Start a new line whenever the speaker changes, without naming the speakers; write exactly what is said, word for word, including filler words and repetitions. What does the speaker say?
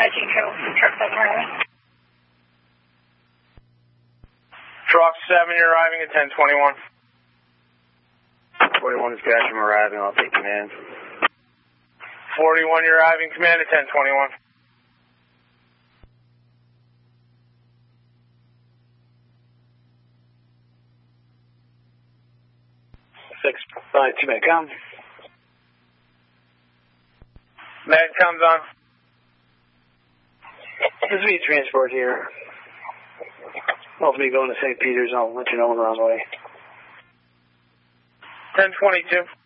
Truck seven, you're arriving at ten twenty-one.
forty-one is Cash, I'm arriving, I'll take command.
forty-one, you're arriving, command at ten twenty-one.
six five two Medcom.
Medcom's on.
This will be transport here. Hopefully going to Saint Peter's, I'll let you know when we're on the way.
ten twenty-two.